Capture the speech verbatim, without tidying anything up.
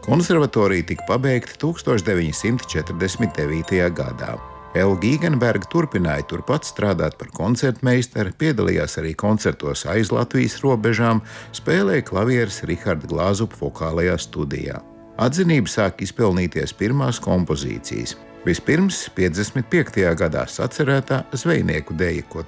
Konservatorija tika pabeigta tūkstoš deviņi simti četrdesmit devītajā gadā. Ela Gīgenberga turpināja turpat strādāt par koncertmeistaru, piedalījās arī koncertos aiz Latvijas robežām, spēlēja klavieres Riharda Glāzupa vokālajā studijā. Atzinību sāk izpelnīties pirmās kompozīcijas. Vispirms piecdesmit piektajā gadā sacerētā zvejnieku deja, ko